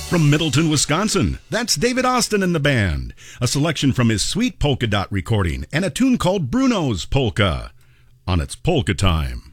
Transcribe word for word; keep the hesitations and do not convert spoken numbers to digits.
From Middleton, Wisconsin, that's David Austin and the band. A selection from his Sweet Polka Dot recording and a tune called Bruno's Polka on It's Polka Time.